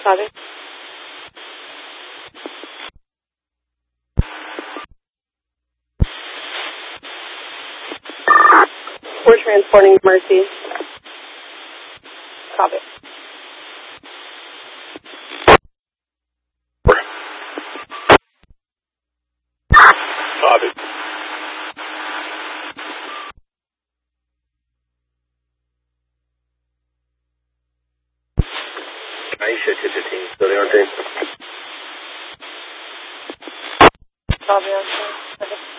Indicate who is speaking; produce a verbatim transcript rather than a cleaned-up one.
Speaker 1: Copy. We're transporting Mercy. Copy.
Speaker 2: Copy. Aisha to the team, so they aren't they?
Speaker 1: Copy.